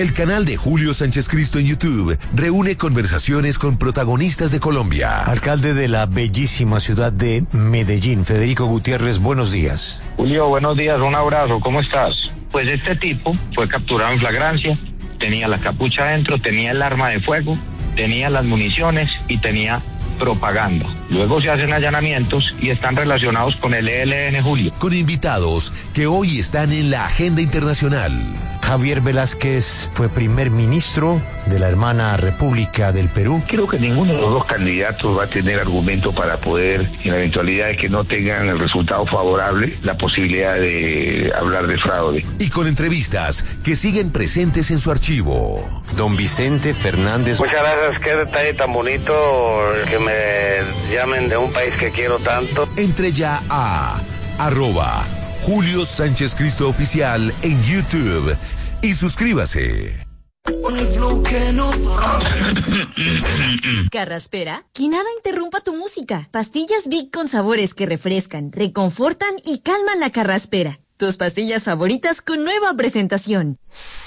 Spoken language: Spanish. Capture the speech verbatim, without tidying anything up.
El canal de Julio Sánchez Cristo en YouTube reúne conversaciones con protagonistas de Colombia. Alcalde de la bellísima ciudad de Medellín, Federico Gutiérrez, buenos días. Julio, buenos días, un abrazo, ¿cómo estás? Pues este tipo fue capturado en flagrancia, tenía la capucha adentro, tenía el arma de fuego, tenía las municiones y tenía propaganda. Luego se hacen allanamientos y están relacionados con el E L N, Julio. Con invitados que hoy están en la agenda internacional. Javier Velázquez fue primer ministro de la hermana República del Perú. Creo que ninguno de los dos candidatos va a tener argumento para poder, en la eventualidad de que no tengan el resultado favorable, la posibilidad de hablar de fraude. Y con entrevistas que siguen presentes en su archivo. Don Vicente Fernández. Muchas gracias, qué detalle tan bonito que me llamen de un país que quiero tanto. Entre ya a arroba Julio Sánchez Cristo Oficial en YouTube y suscríbase. Carraspera, que nada interrumpa tu música. Pastillas Big con sabores que refrescan, reconfortan y calman la carraspera. Tus pastillas favoritas con nueva presentación.